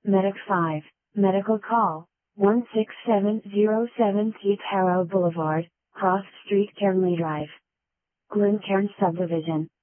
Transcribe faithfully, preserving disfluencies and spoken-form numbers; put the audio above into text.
Medic five, Medical Call, one six seven zero seven Keith Harrow Boulevard, Cross Street Cairnley Drive. Glencairn Subdivision.